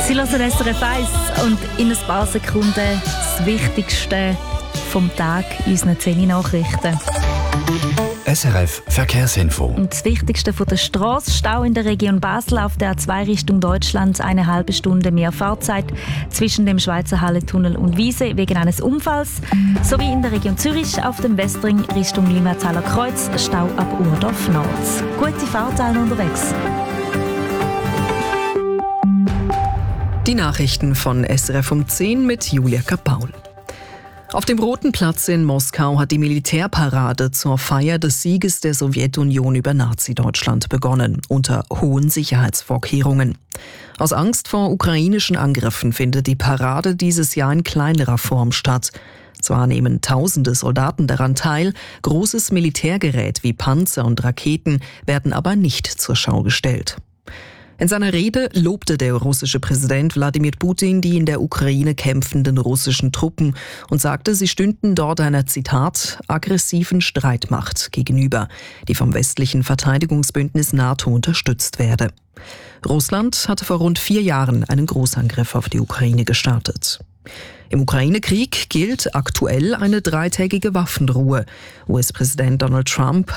Sie hören SRF 1 und in ein paar Sekunden das Wichtigste vom Tag in unseren 10 Nachrichten. SRF Verkehrsinfo. Und das Wichtigste von der Strasse: Stau in der Region Basel auf der A2 Richtung Deutschland, 1,5 Stunde mehr Fahrzeit zwischen dem Schweizer Hallentunnel und Wiese wegen eines Unfalls, sowie in der Region Zürich auf dem Westring Richtung Limmertaler Kreuz, Stau ab Urdorf Nord. Gute Fahrt allen unterwegs. Die Nachrichten von SRF um 10 mit Julia Kapaul. Auf dem Roten Platz in Moskau hat die Militärparade zur Feier des Sieges der Sowjetunion über Nazi-Deutschland begonnen, unter hohen Sicherheitsvorkehrungen. Aus Angst vor ukrainischen Angriffen findet die Parade dieses Jahr in kleinerer Form statt. Zwar nehmen tausende Soldaten daran teil, großes Militärgerät wie Panzer und Raketen werden aber nicht zur Schau gestellt. In seiner Rede lobte der russische Präsident Wladimir Putin die in der Ukraine kämpfenden russischen Truppen und sagte, sie stünden dort einer, Zitat, aggressiven Streitmacht gegenüber, die vom westlichen Verteidigungsbündnis NATO unterstützt werde. Russland hatte vor rund 4 Jahren einen Großangriff auf die Ukraine gestartet. Im Ukraine-Krieg gilt aktuell eine 3-tägige Waffenruhe. US-Präsident Donald Trump